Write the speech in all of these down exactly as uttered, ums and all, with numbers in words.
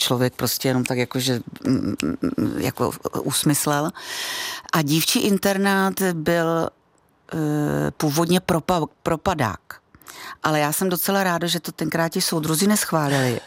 člověk prostě jenom tak jakože jako usmyslel. A Dívčí internát byl původně propa, propadák. Ale já jsem docela ráda, že to tenkrát ti soudruzi neschválili.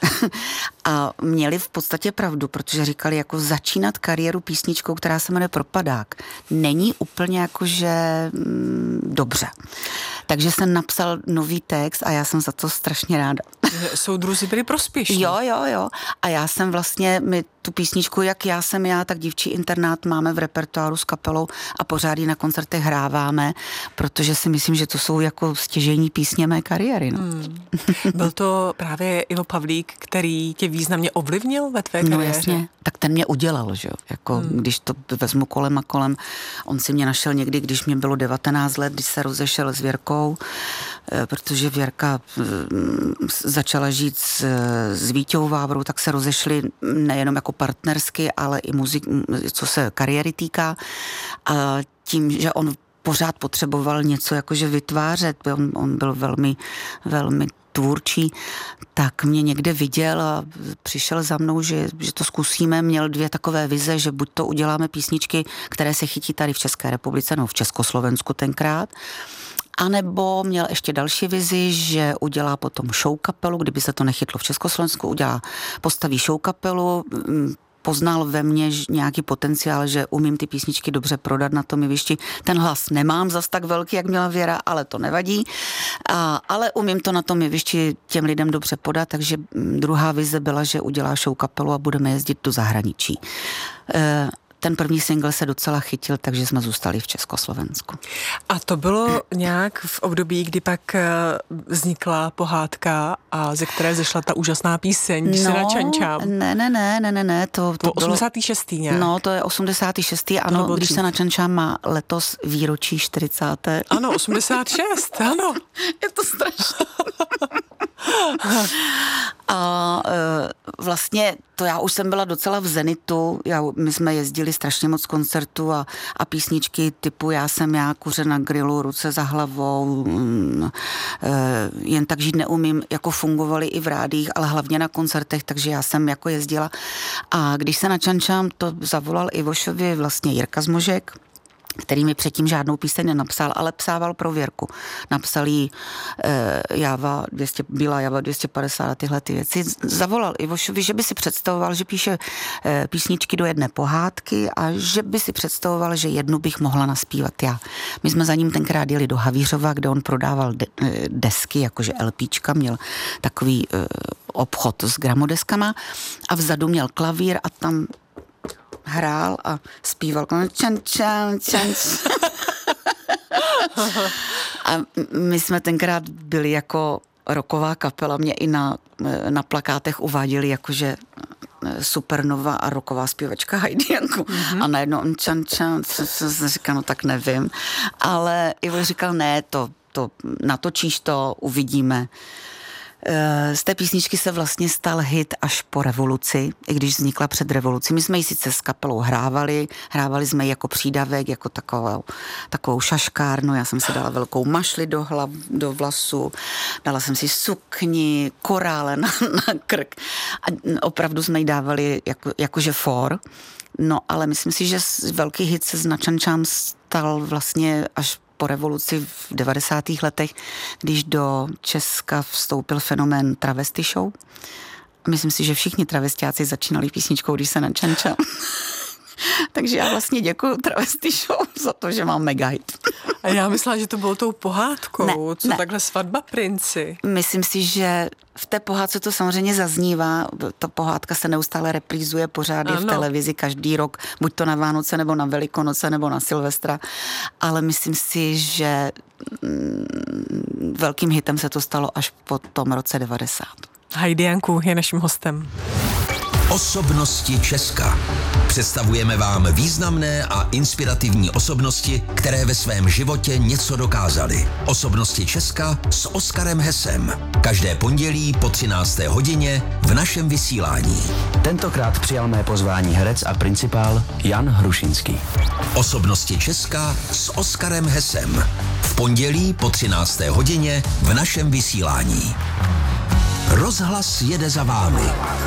A měli v podstatě pravdu, protože říkali, jako začínat kariéru písničkou, která se jmenuje Propadák, není úplně jakože mm, dobře. Takže jsem napsal nový text a já jsem za to strašně ráda. Soudruzi byli prospěšní. Jo, jo, jo. A já jsem vlastně, my tu písničku, jak Já jsem já, tak Dívčí internát máme v repertoáru s kapelou a pořád ji na koncertech hráváme, protože si myslím, že to jsou jako stěžejní písně mé kariéry. No. Hmm. Byl to právě Ivo Pavlík, který tě významně ovlivnil ve tvé kariéře? No jasně, tak ten mě udělal, že jo. Jako, hmm. když to vezmu kolem a kolem, on si mě našel někdy, když mě bylo devatenáct let, když se rozešel s Věrkou, protože Věrka začala žít s, s Víťou Vávrou, tak se rozešli nejenom jako partnersky, ale i muzik, co se kariéry týká. A tím, že on pořád potřeboval něco jakože vytvářet, on, on byl velmi, velmi tvůrčí, tak mě někde viděl a přišel za mnou, že, že to zkusíme. Měl dvě takové vize, že buď to uděláme písničky, které se chytí tady v České republice, no v Československu tenkrát, anebo měl ještě další vizi, že udělá potom show kapelu, kdyby se to nechytlo v Československu, udělá, postaví show kapelu, poznal ve mně nějaký potenciál, že umím ty písničky dobře prodat na tom jevišti. Ten hlas nemám zas tak velký, jak měla Věra, ale to nevadí. A, ale umím to na tom jevišti těm lidem dobře podat, takže druhá vize byla, že udělá show kapelu a budeme jezdit do zahraničí. E, Ten první single se docela chytil, takže jsme zůstali v Československu. A to bylo nějak v období, kdy pak vznikla pohádka a ze které zešla ta úžasná píseň, když no, se načančám. Ne, ne, ne, ne, ne, ne. To, to, to osmdesátý šestý nějak. No, to je osmdesátý šestý Ano, když dřív. Se načančám má letos výročí čtyřicáté Ano, osmdesát šest ano. Je to strašné. A e, vlastně to já už jsem byla docela v zenitu, já, my jsme jezdili strašně moc koncertů a, a písničky typu Já jsem já, Kuře na grilu, Ruce za hlavou, mm, e, Jen tak žít neumím, jako fungovaly i v rádích, ale hlavně na koncertech, takže já jsem jako jezdila. A když se načančám, to zavolal Ivošovi vlastně Jirka Zmožek, který mi předtím žádnou píseň nenapsal, ale psával pro Věrku. Napsal jí e, Java dvě stě, Bílá Java dvě stě padesát a tyhle ty věci. Zavolal Ivošovi, že by si představoval, že píše e, písničky do jedné pohádky a že by si představoval, že jednu bych mohla naspívat já. My jsme za ním tenkrát jeli do Havířova, kde on prodával de, e, desky, jakože LPčka, měl takový e, obchod s gramodeskama a vzadu měl klavír a tam hrál a zpíval čan, čan, čan. A my jsme tenkrát byli jako rocková kapela, mě i na, na plakátech uváděli jakože supernova a rocková zpěvačka Heidi Janku. Mm-hmm. A najednou čan, čan, jsem říkal, no tak nevím. Ale Ivo říkal, ne, to, to natočíš to, uvidíme. Z té písničky se vlastně stal hit až po revoluci, i když vznikla před revolucí. My jsme ji sice s kapelou hrávali, hrávali jsme ji jako přídavek, jako takovou, takovou šaškárnu, já jsem si dala velkou mašli do, hlav, do vlasu, dala jsem si sukni, korále na, na krk a opravdu jsme ji dávali jako, jakože for. No ale myslím si, že velký hit se s Načančám stal vlastně až po revoluci v devadesátých letech, když do Česka vstoupil fenomén travesty show. Myslím si, že všichni travestiáci začínali písničkou, když se načančám. Takže já vlastně děkuju travesty show za to, že mám mega hit. A já myslela, že to bylo tou pohádkou. Ne, Co ne. takhle Svatba princi? Myslím si, že v té pohádce to samozřejmě zaznívá. Ta pohádka se neustále reprízuje pořád v televizi každý rok, buď to na Vánoce, nebo na Velikonoce, nebo na Silvestra. Ale myslím si, že mm, velkým hitem se to stalo až po tom roce devadesát. Heidi Janku je naším hostem. Osobnosti Česka. Představujeme vám významné a inspirativní osobnosti, které ve svém životě něco dokázaly. Osobnosti Česka s Oskarem Hesem. Každé pondělí po třinácté hodině v našem vysílání. Tentokrát přijal mé pozvání herec a principál Jan Hrušinský. Osobnosti Česka s Oskarem Hesem. V pondělí po třinácté hodině v našem vysílání. Rozhlas jede za vámi.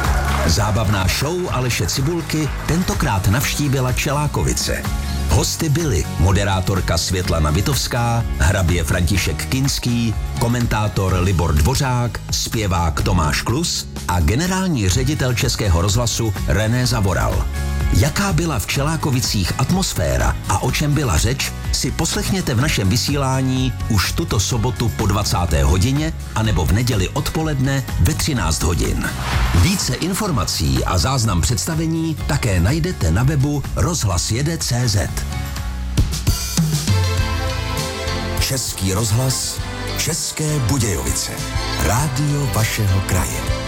Zábavná show Aleše Cibulky tentokrát navštívila Čelákovice. Hosty byli moderátorka Světlana Vitovská, hrabě František Kinský, komentátor Libor Dvořák, zpěvák Tomáš Klus a generální ředitel Českého rozhlasu René Zavoral. Jaká byla v Čelákovicích atmosféra a o čem byla řeč, si poslechněte v našem vysílání už tuto sobotu po dvacáté hodině anebo v neděli odpoledne ve třináct hodin. Více informací a záznam představení také najdete na webu rozhlas jedna tečka cé zet. Český rozhlas, České Budějovice. Rádio vašeho kraje.